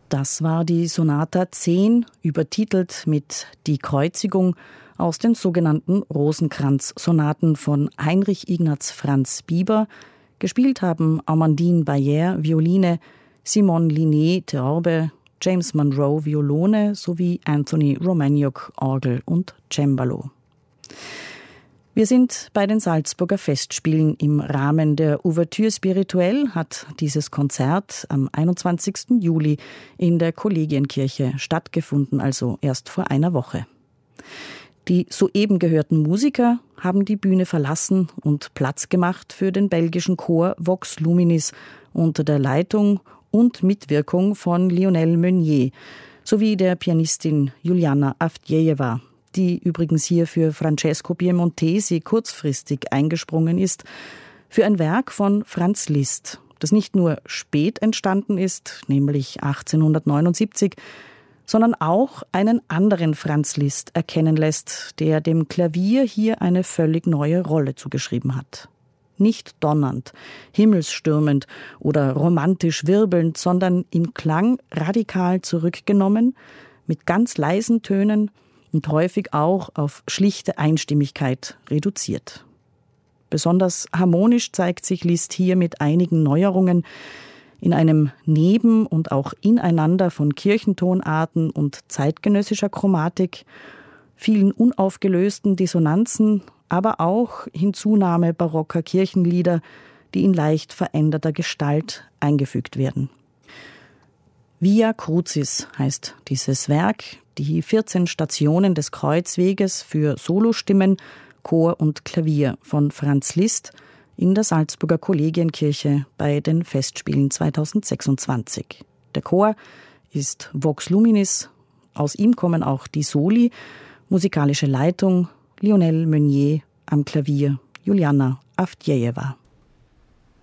Das war die Sonata 10, übertitelt mit Die Kreuzigung aus den sogenannten Rosenkranz-Sonaten von Heinrich Ignaz Franz Bieber. Gespielt haben Amandine Bayer, Violine, Simone Linné, Theorbe, James Monroe, Violone sowie Anthony Romaniuk, Orgel und Cembalo. Wir sind bei den Salzburger Festspielen. Im Rahmen der Ouverture Spirituelle hat dieses Konzert am 21. Juli in der Kollegienkirche stattgefunden, also erst vor einer Woche. Die soeben gehörten Musiker haben die Bühne verlassen und Platz gemacht für den belgischen Chor Vox Luminis unter der Leitung und Mitwirkung von Lionel Meunier sowie der Pianistin Juliana Avdjejewa, die übrigens hier für Francesco Piemontesi kurzfristig eingesprungen ist, für ein Werk von Franz Liszt, das nicht nur spät entstanden ist, nämlich 1879, sondern auch einen anderen Franz Liszt erkennen lässt, der dem Klavier hier eine völlig neue Rolle zugeschrieben hat. Nicht donnernd, himmelsstürmend oder romantisch wirbelnd, sondern im Klang radikal zurückgenommen, mit ganz leisen Tönen und häufig auch auf schlichte Einstimmigkeit reduziert. Besonders harmonisch zeigt sich Liszt hier mit einigen Neuerungen in einem Neben- und auch Ineinander von Kirchentonarten und zeitgenössischer Chromatik, vielen unaufgelösten Dissonanzen, aber auch Hinzunahme barocker Kirchenlieder, die in leicht veränderter Gestalt eingefügt werden. Via Crucis heißt dieses Werk, die 14 Stationen des Kreuzweges für Solostimmen, Chor und Klavier von Franz Liszt in der Salzburger Kollegienkirche bei den Festspielen 2026. Der Chor ist Vox Luminis, aus ihm kommen auch die Soli, musikalische Leitung Lionel Meunier, am Klavier Juliana Avdjejewa.